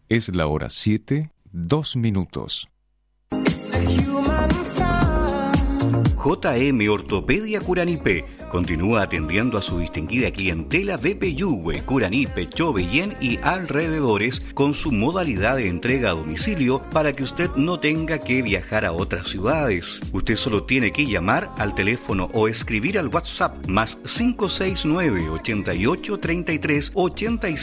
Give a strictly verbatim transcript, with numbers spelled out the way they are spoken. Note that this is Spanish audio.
Es la hora siete, dos minutos. J M Ortopedia Curanipe continúa atendiendo a su distinguida clientela de Peyúgue, Curanipe, Chobellén y alrededores con su modalidad de entrega a domicilio para que usted no tenga que viajar a otras ciudades. Usted solo tiene que llamar al teléfono o escribir al WhatsApp más cinco seis nueve, ochenta y ocho, treinta y tres, ochenta y